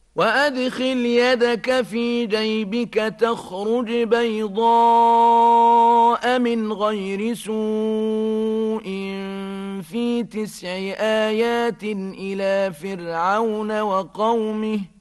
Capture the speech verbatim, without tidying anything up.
وأدخل يدك في جيبك تخرج بيضاء من غير سوء في تسع آيات إلى فرعون وقومه